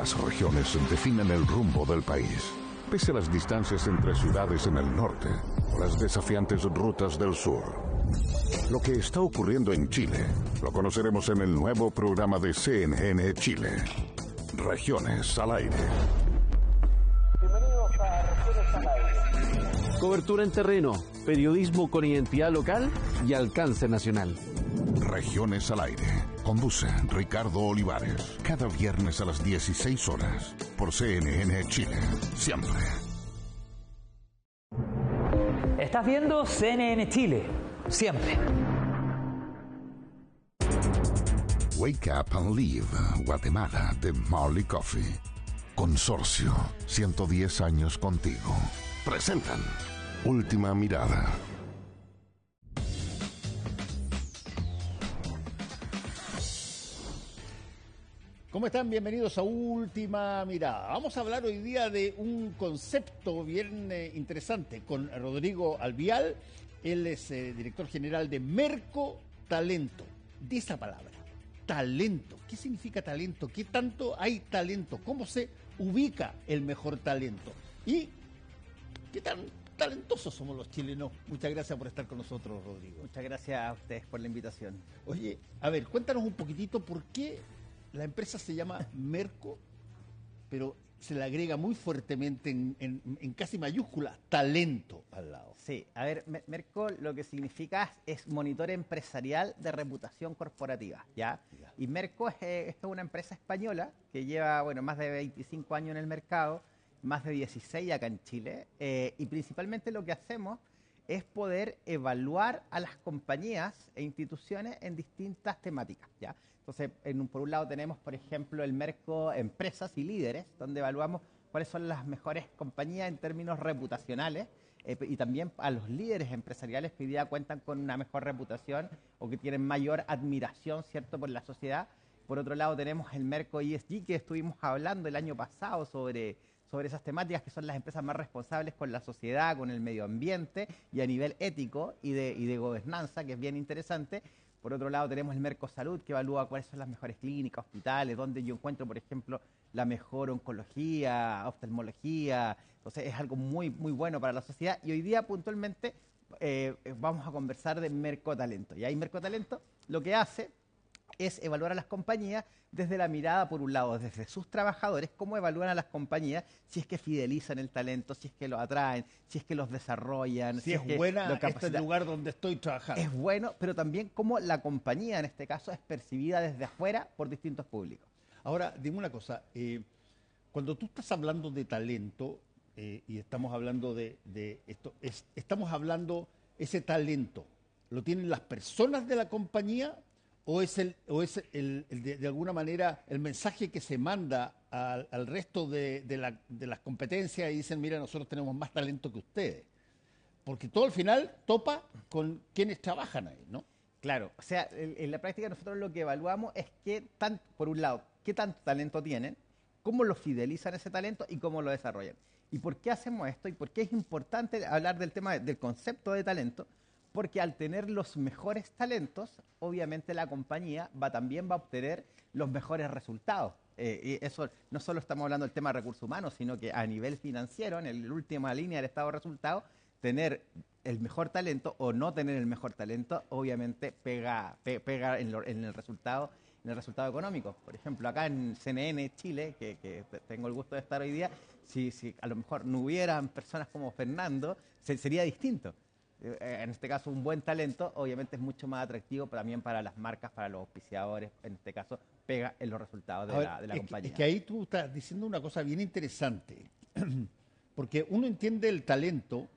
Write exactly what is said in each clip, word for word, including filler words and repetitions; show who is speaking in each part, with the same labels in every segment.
Speaker 1: Las regiones definen el rumbo del país. Pese a las distancias entre ciudades en el norte o las desafiantes rutas del sur. Lo que está ocurriendo en Chile lo conoceremos en el nuevo programa de C N N Chile. Regiones al aire.
Speaker 2: Bienvenidos a Regiones al aire.
Speaker 3: Cobertura en terreno, periodismo con identidad local y alcance nacional.
Speaker 1: Regiones al aire. Conduce Ricardo Olivares. Cada viernes a las dieciséis horas. Por C N N Chile. Siempre.
Speaker 4: Estás viendo C N N Chile. Siempre.
Speaker 1: Wake Up and Live, Guatemala, de Marley Coffee. Consorcio, ciento diez años contigo. Presentan Última Mirada.
Speaker 5: ¿Cómo están? Bienvenidos a Última Mirada. Vamos a hablar hoy día de un concepto bien eh, interesante con Rodrigo Albial. Él es eh, director general de Merco Talento. De esa palabra, talento. ¿Qué significa talento? ¿Qué tanto hay talento? ¿Cómo se ubica el mejor talento? ¿Y qué tan talentosos somos los chilenos? Muchas gracias por estar con nosotros, Rodrigo.
Speaker 6: Muchas gracias a ustedes por la invitación.
Speaker 5: Oye, a ver, cuéntanos un poquitito por qué la empresa se llama Merco, pero se le agrega muy fuertemente en, en, en casi mayúscula talento al lado.
Speaker 6: Sí, a ver, Merco lo que significa es monitor empresarial de reputación corporativa, ¿ya?
Speaker 5: Ya.
Speaker 6: Y Merco es, es una empresa española que lleva, bueno, más de veinticinco años en el mercado, más de dieciséis acá en Chile, eh, y principalmente lo que hacemos es poder evaluar a las compañías e instituciones en distintas temáticas, ¿ya? Entonces, en un, por un lado tenemos, por ejemplo, el Merco Empresas y Líderes, donde evaluamos cuáles son las mejores compañías en términos reputacionales eh, y también a los líderes empresariales que hoy día cuentan con una mejor reputación o que tienen mayor admiración, ¿cierto?, por la sociedad. Por otro lado tenemos el Merco E S G, que estuvimos hablando el año pasado sobre... sobre esas temáticas que son las empresas más responsables con la sociedad, con el medio ambiente y a nivel ético y de, y de gobernanza, que es bien interesante. Por otro lado tenemos el Merco Salud, que evalúa cuáles son las mejores clínicas, hospitales, donde yo encuentro, por ejemplo, la mejor oncología, oftalmología. Entonces es algo muy, muy bueno para la sociedad. Y hoy día puntualmente eh, vamos a conversar de Merco Talento. Y ahí Merco Talento lo que hace es evaluar a las compañías desde la mirada, por un lado, desde sus trabajadores, cómo evalúan a las compañías, si es que fidelizan el talento, si es que lo atraen, si es que los desarrollan.
Speaker 5: Si, si
Speaker 6: es,
Speaker 5: es
Speaker 6: que
Speaker 5: buena
Speaker 6: lo
Speaker 5: este lugar donde estoy trabajando.
Speaker 6: Es bueno, pero también cómo la compañía, en este caso, es percibida desde afuera por distintos públicos.
Speaker 5: Ahora, dime una cosa, eh, cuando tú estás hablando de talento, eh, y estamos hablando de, de esto, es, estamos hablando, ese talento, ¿lo tienen las personas de la compañía? ¿O es, el, o es el, el de, de alguna manera el mensaje que se manda al, al resto de, de, la, de las competencias y dicen, mira, nosotros tenemos más talento que ustedes? Porque todo al final topa con quienes trabajan ahí, ¿no?
Speaker 6: Claro, o sea, en, en la práctica nosotros lo que evaluamos es que, tan, por un lado, qué tanto talento tienen, cómo lo fidelizan ese talento y cómo lo desarrollan. ¿Y por qué hacemos esto? ¿Y por qué es importante hablar del tema del concepto de talento? Porque al tener los mejores talentos, obviamente la compañía va, también va a obtener los mejores resultados. Eh, y eso no solo estamos hablando del tema de recursos humanos, sino que a nivel financiero, en la última línea del estado de resultados, tener el mejor talento o no tener el mejor talento, obviamente pega, pe, pega en, lo, en el resultado, en el resultado económico. Por ejemplo, acá en C N N Chile, que, que tengo el gusto de estar hoy día, si, si a lo mejor no hubieran personas como Fernando, se, sería distinto. En este caso, un buen talento, obviamente es mucho más atractivo también para las marcas, para los auspiciadores, en este caso, pega en los resultados de, ver, la, de la
Speaker 5: es
Speaker 6: compañía.
Speaker 5: Que, es que ahí tú estás diciendo una cosa bien interesante, porque uno entiende el talento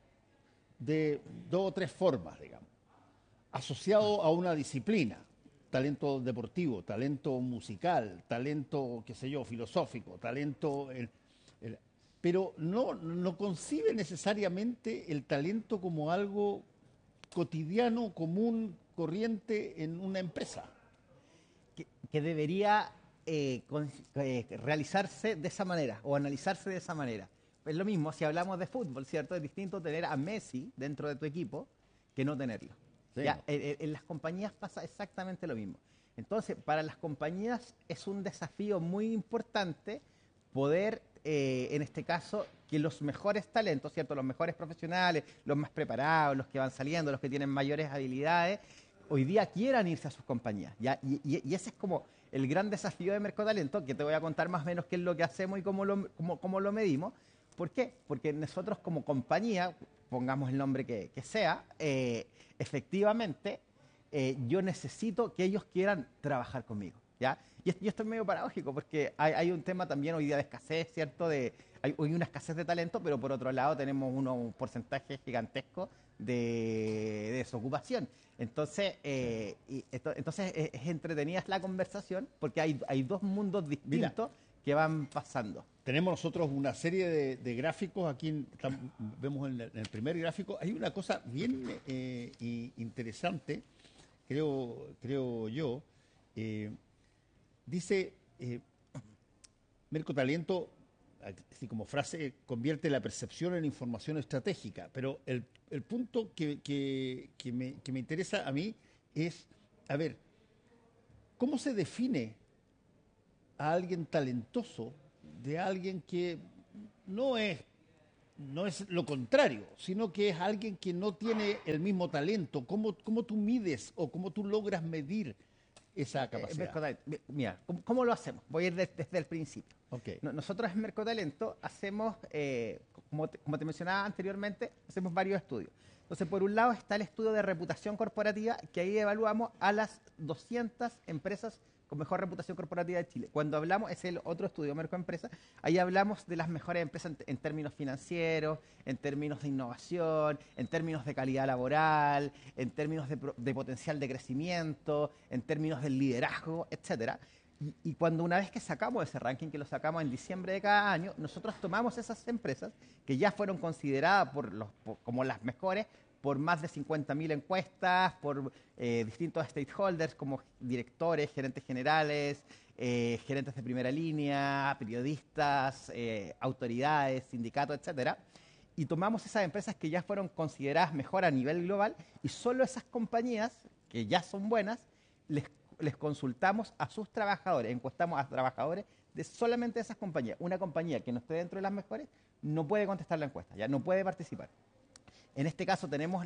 Speaker 5: de dos o tres formas, digamos, asociado a una disciplina, talento deportivo, talento musical, talento, qué sé yo, filosófico, talento... El, el, pero no, no concibe necesariamente el talento como algo cotidiano, común, corriente en una empresa.
Speaker 6: Que, que debería eh, con, eh, realizarse de esa manera o analizarse de esa manera. Es lo mismo si hablamos de fútbol, ¿cierto? Es distinto tener a Messi dentro de tu equipo que no tenerlo. Sí. Ya, en, en las compañías pasa exactamente lo mismo. Entonces, para las compañías es un desafío muy importante poder, eh, en este caso, que los mejores talentos, ¿cierto? Los mejores profesionales, los más preparados, los que van saliendo, los que tienen mayores habilidades, hoy día quieran irse a sus compañías, ¿ya? Y, y, y ese es como el gran desafío de Mercotalento, que te voy a contar más o menos qué es lo que hacemos y cómo lo, cómo, cómo lo medimos. ¿Por qué? Porque nosotros como compañía, pongamos el nombre que, que sea, eh, efectivamente, eh, yo necesito que ellos quieran trabajar conmigo, ¿ya? Y, y esto es medio paradójico, porque hay, hay un tema también hoy día de escasez, ¿cierto? De, hay, hay una escasez de talento, pero por otro lado tenemos uno, un porcentaje gigantesco de, de desocupación. Entonces, eh, y esto, entonces es, es entretenida la conversación, porque hay, hay dos mundos distintos. Mira, que van pasando.
Speaker 5: Tenemos nosotros una serie de, de gráficos, aquí en, estamos, vemos en el, en el primer gráfico, hay una cosa bien eh, y interesante, creo, creo yo, eh, dice, eh, Mercotalento, así como frase, convierte la percepción en información estratégica, pero el, el punto que, que, que, me, que me interesa a mí es, a ver, ¿cómo se define a alguien talentoso de alguien que no es, no es lo contrario, sino que es alguien que no tiene el mismo talento? ¿Cómo, cómo tú mides o cómo tú logras medir esa capacidad?
Speaker 6: Eh, mira, ¿cómo, ¿cómo lo hacemos? Voy a ir desde, desde el principio.
Speaker 5: Okay.
Speaker 6: Nosotros en Mercotalento hacemos, eh, como, te, como te mencionaba anteriormente, hacemos varios estudios. Entonces, por un lado está el estudio de reputación corporativa, que ahí evaluamos a las doscientas empresas con mejor reputación corporativa de Chile. Cuando hablamos, es el otro estudio, Mercoempresa, ahí hablamos de las mejores empresas en, en términos financieros, en términos de innovación, en términos de calidad laboral, en términos de, de potencial de crecimiento, en términos del liderazgo, etcétera. Y, y cuando una vez que sacamos ese ranking, que lo sacamos en diciembre de cada año, nosotros tomamos esas empresas que ya fueron consideradas por los, por, como las mejores, por más de cincuenta mil encuestas, por eh, distintos stakeholders como directores, gerentes generales, eh, gerentes de primera línea, periodistas, eh, autoridades, sindicatos, etcétera. Y tomamos esas empresas que ya fueron consideradas mejor a nivel global y solo esas compañías que ya son buenas, les, les consultamos a sus trabajadores, encuestamos a trabajadores de solamente esas compañías. Una compañía que no esté dentro de las mejores no puede contestar la encuesta, ya no puede participar. En este caso tenemos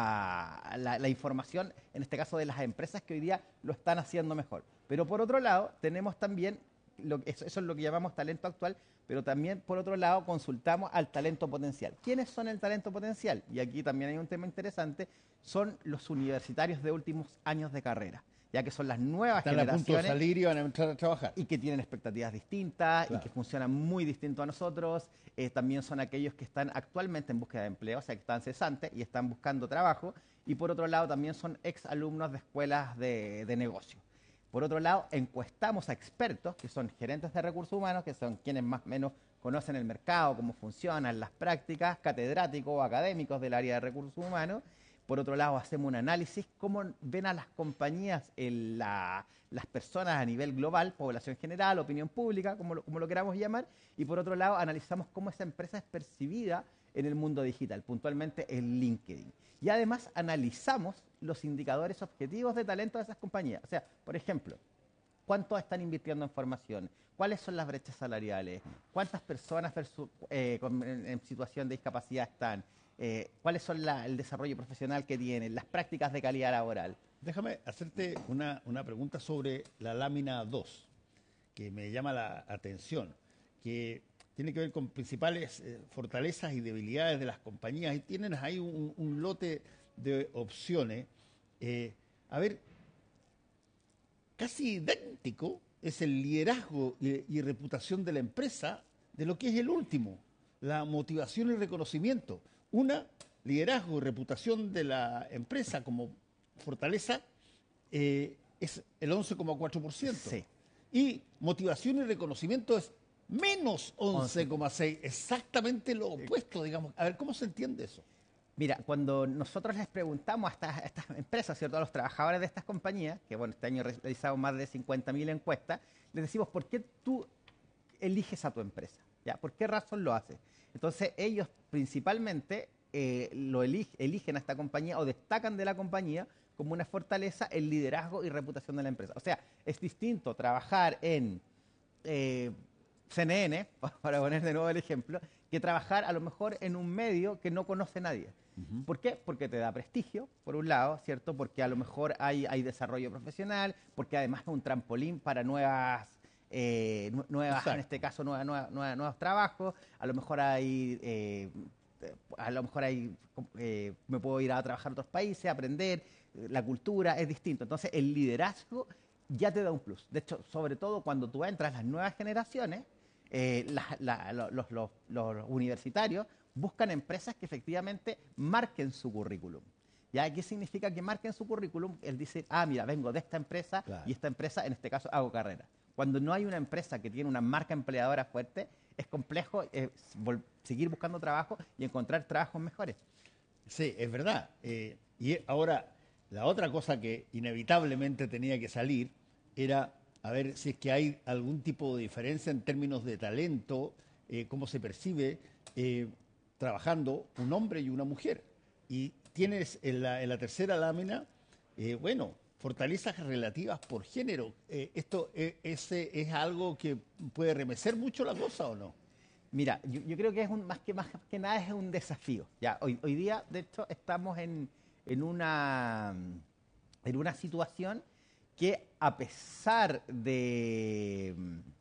Speaker 6: la, la, la información, en este caso de las empresas que hoy día lo están haciendo mejor. Pero por otro lado, tenemos también, lo, eso, eso es lo que llamamos talento actual, pero también por otro lado consultamos al talento potencial. ¿Quiénes son el talento potencial? Y aquí también hay un tema interesante, son los universitarios de últimos años de carrera, ya que son las nuevas
Speaker 5: Están
Speaker 6: generaciones.
Speaker 5: a punto de salir y van a entrar a trabajar.
Speaker 6: Y que tienen expectativas distintas, claro, y que funcionan muy distinto a nosotros. Eh, también son aquellos que están actualmente en búsqueda de empleo, o sea, que están cesantes y están buscando trabajo. Y por otro lado, también son exalumnos de escuelas de, de negocio. Por otro lado, encuestamos a expertos, que son gerentes de recursos humanos, que son quienes más o menos conocen el mercado, cómo funcionan las prácticas, catedráticos o académicos del área de recursos humanos. Por otro lado, hacemos un análisis, cómo ven a las compañías, en la, las personas a nivel global, población general, opinión pública, como lo, como lo queramos llamar. Y por otro lado, analizamos cómo esa empresa es percibida en el mundo digital, puntualmente en LinkedIn. Y además analizamos los indicadores objetivos de talento de esas compañías. O sea, por ejemplo, ¿cuánto están invirtiendo en formación? ¿Cuáles son las brechas salariales? ¿Cuántas personas versus, eh, con, en, en situación de discapacidad están? Eh, ¿Cuáles son la, el desarrollo profesional que tienen? ¿Las prácticas de calidad laboral?
Speaker 5: Déjame hacerte una, una pregunta sobre la lámina dos, que me llama la atención, que tiene que ver con principales eh, fortalezas y debilidades de las compañías, y tienen ahí un, un lote de opciones. Eh, a ver, casi idéntico es el liderazgo y, y reputación de la empresa de lo que es el último, la motivación y reconocimiento. Una, liderazgo y reputación de la empresa como fortaleza, eh, es el once coma cuatro por ciento.
Speaker 6: Sí.
Speaker 5: Y motivación y reconocimiento es menos once coma seis por ciento, exactamente lo opuesto, digamos. A ver, ¿cómo se entiende eso?
Speaker 6: Mira, cuando nosotros les preguntamos a estas, a estas empresas, ¿cierto?, a los trabajadores de estas compañías, que bueno, este año realizamos más de cincuenta mil encuestas, les decimos, ¿por qué tú eliges a tu empresa? ¿Ya? ¿Por qué razón lo haces? Entonces, ellos principalmente eh, lo elige, eligen a esta compañía o destacan de la compañía como una fortaleza el liderazgo y reputación de la empresa. O sea, es distinto trabajar en, eh, C N N, para poner de nuevo el ejemplo, que trabajar a lo mejor en un medio que no conoce nadie. Uh-huh. ¿Por qué? Porque te da prestigio, por un lado, ¿cierto? Porque a lo mejor hay, hay desarrollo profesional, porque además es un trampolín para nuevas, eh, nuevas Exacto. en este caso, nuevas, nuevas, nuevas, nuevos trabajos. A lo mejor hay, eh, a lo mejor hay, eh, me puedo ir a trabajar a otros países, aprender, la cultura es distinto. Entonces, el liderazgo ya te da un plus. De hecho, sobre todo cuando tú entras las nuevas generaciones, eh, la, la, los, los, los universitarios buscan empresas que efectivamente marquen su currículum. ¿Ya? ¿Qué significa que marquen su currículum? El decir, ah, mira, vengo de esta empresa claro. y esta empresa, en este caso, hago carrera. Cuando no hay una empresa que tiene una marca empleadora fuerte, es complejo eh, seguir buscando trabajo y encontrar trabajos mejores.
Speaker 5: Sí, es verdad. Eh, y ahora, la otra cosa que inevitablemente tenía que salir era a ver si es que hay algún tipo de diferencia en términos de talento, eh, cómo se percibe eh, trabajando un hombre y una mujer. Y tienes en la, en la tercera lámina, eh, bueno, fortalezas relativas por género. Eh, ¿Esto eh, ese es algo que puede remecer mucho la cosa o no?
Speaker 6: Mira, yo, yo creo que es un, más, que, más que nada es un desafío. ¿Ya? Hoy, hoy día, de hecho, estamos en, en, una, en una situación que a pesar de,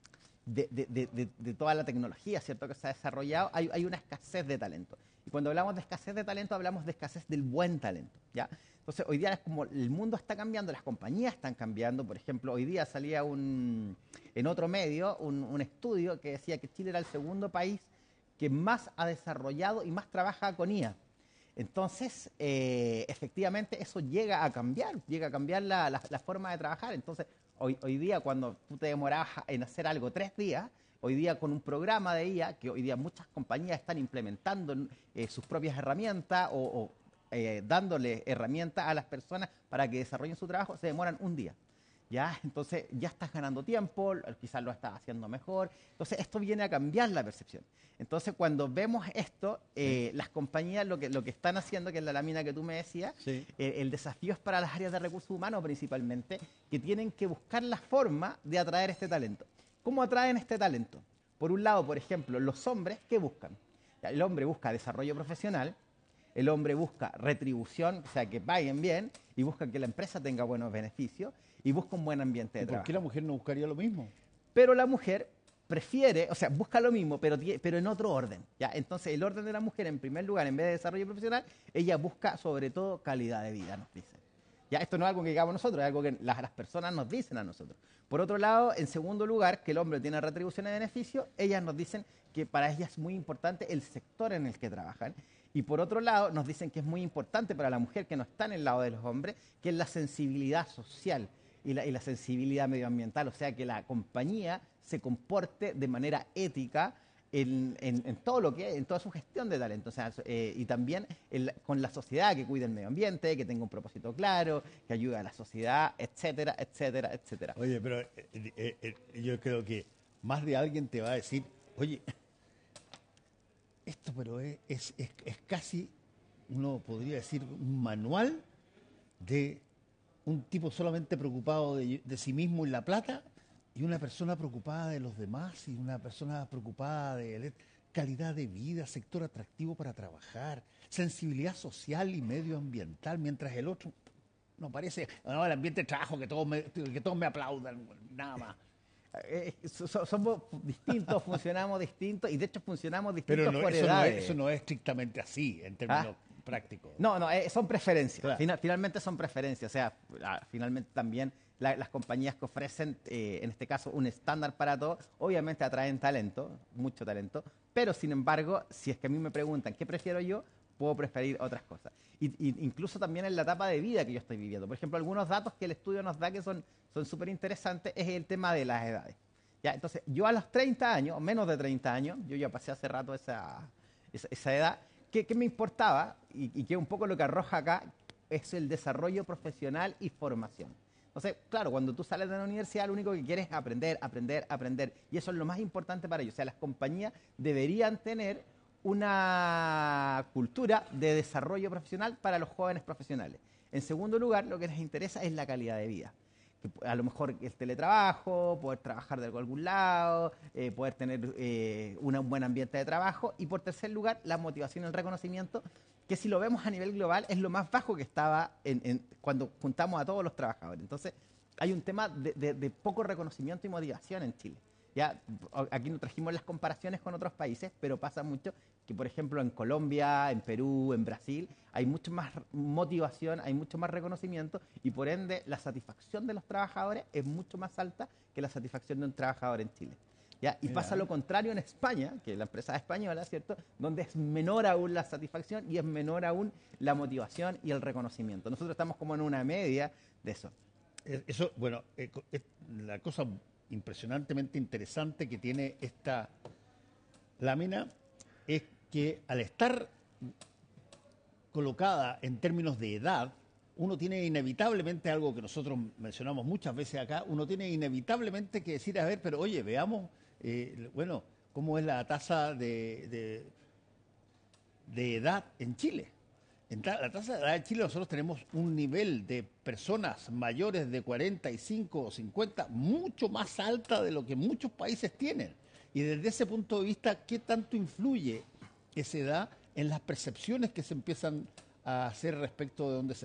Speaker 6: de, de, de, de toda la tecnología, ¿cierto?, que se ha desarrollado, hay, hay una escasez de talento. Y cuando hablamos de escasez de talento, hablamos de escasez del buen talento, ¿ya? Entonces, hoy día es como el mundo está cambiando, las compañías están cambiando. Por ejemplo, hoy día salía un, en otro medio un, un estudio que decía que Chile era el segundo país que más ha desarrollado y más trabaja con I A. Entonces, eh, efectivamente, eso llega a cambiar, llega a cambiar la, la, la forma de trabajar. Entonces, hoy, hoy día, cuando tú te demorabas en hacer algo tres días, hoy día con un programa de I A, que hoy día muchas compañías están implementando eh, sus propias herramientas o, o eh, dándole herramientas a las personas para que desarrollen su trabajo, se demoran un día. ¿Ya? Entonces ya estás ganando tiempo, quizás lo estás haciendo mejor. Entonces esto viene a cambiar la percepción. Entonces cuando vemos esto, eh, sí. las compañías lo que, lo que están haciendo, que es la lámina que tú me decías, sí. eh, el desafío es para las áreas de recursos humanos principalmente, que tienen que buscar la forma de atraer este talento. ¿Cómo atraen este talento? Por un lado, por ejemplo, los hombres, ¿qué buscan? El hombre busca desarrollo profesional, el hombre busca retribución, o sea, que paguen bien, y busca que la empresa tenga buenos beneficios, y busca un buen ambiente de
Speaker 5: ¿Y
Speaker 6: trabajo.
Speaker 5: ¿Por qué la mujer no buscaría lo mismo?
Speaker 6: Pero la mujer prefiere, o sea, busca lo mismo, pero, pero en otro orden, ¿ya? Entonces, el orden de la mujer, en primer lugar, en vez de desarrollo profesional, ella busca, sobre todo, calidad de vida, nos dicen. ¿Ya? Esto no es algo que digamos nosotros, es algo que las, las personas nos dicen a nosotros. Por otro lado, en segundo lugar, que el hombre tiene retribución y beneficio, ellas nos dicen que para ellas es muy importante el sector en el que trabajan. Y por otro lado, nos dicen que es muy importante para la mujer, que no está en el lado de los hombres, que es la sensibilidad social y la, y la sensibilidad medioambiental. O sea, que la compañía se comporte de manera ética en, en, en todo lo que en toda su gestión de talento. O sea, eh, y también el, con la sociedad, que cuide el medio ambiente, que tenga un propósito claro, que ayude a la sociedad, etcétera, etcétera, etcétera.
Speaker 5: Oye, pero eh, eh, eh, yo creo que más de alguien te va a decir, oye, esto pero es, es, es, es casi, uno podría decir, un manual de un tipo solamente preocupado de, de sí mismo y la plata, y una persona preocupada de los demás, y una persona preocupada de calidad de vida, sector atractivo para trabajar, sensibilidad social y medioambiental, mientras el otro no parece, no, el ambiente de trabajo, que todos me, que todos me aplaudan, nada más.
Speaker 6: Eh, so, somos distintos, funcionamos distintos, y de hecho funcionamos distintos
Speaker 5: Pero no,
Speaker 6: por
Speaker 5: eso
Speaker 6: edades.
Speaker 5: No es, eso no es estrictamente así, en términos ¿Ah? prácticos.
Speaker 6: No, no, eh, son preferencias.
Speaker 5: Claro.
Speaker 6: Final, finalmente son preferencias. O sea, la, finalmente también la, las compañías que ofrecen, eh, en este caso, un estándar para todo, obviamente atraen talento, mucho talento, pero sin embargo, si es que a mí me preguntan qué prefiero yo, puedo preferir otras cosas. Y, y incluso también en la etapa de vida que yo estoy viviendo. Por ejemplo, algunos datos que el estudio nos da que son son súper interesantes es el tema de las edades. ¿Ya? Entonces, yo a los treinta años, menos de treinta años, yo ya pasé hace rato esa, esa, esa edad, ¿qué, qué me importaba? Y, y que un poco lo que arroja acá es el desarrollo profesional y formación. Entonces, claro, cuando tú sales de la universidad, lo único que quieres es aprender, aprender, aprender. Y eso es lo más importante para ellos. O sea, las compañías deberían tener una cultura de desarrollo profesional para los jóvenes profesionales. En segundo lugar, lo que les interesa es la calidad de vida. que a lo mejor el teletrabajo, poder trabajar de algún lado, eh, poder tener eh, una- un buen ambiente de trabajo. Y por tercer lugar, la motivación y el reconocimiento, que si lo vemos a nivel global es lo más bajo que estaba en, en- cuando juntamos a todos los trabajadores. Entonces, hay un tema de, de- de poco reconocimiento y motivación en Chile. Ya, aquí no trajimos las comparaciones con otros países, pero pasa mucho que, por ejemplo, en Colombia, en Perú, en Brasil, hay mucho más motivación, hay mucho más reconocimiento y, por ende, la satisfacción de los trabajadores es mucho más alta que la satisfacción de un trabajador en Chile. ¿Ya? Y
Speaker 5: Mira.
Speaker 6: pasa lo contrario en España, que es la empresa española, ¿cierto? Donde es menor aún la satisfacción y es menor aún la motivación y el reconocimiento. Nosotros estamos como en una media de eso.
Speaker 5: Eh, Eso, bueno, eh, co- es la cosa impresionantemente interesante que tiene esta lámina es que al estar colocada en términos de edad, uno tiene inevitablemente algo que nosotros mencionamos muchas veces acá, uno tiene inevitablemente que decir, a ver, pero oye, veamos, eh, bueno, cómo es la tasa de, de, de edad en Chile. En ta- la tasa de edad en Chile nosotros tenemos un nivel de personas mayores de cuarenta y cinco o cincuenta mucho más alta de lo que muchos países tienen. Y desde ese punto de vista, ¿qué tanto influye esa edad en las percepciones que se empiezan a hacer respecto de dónde se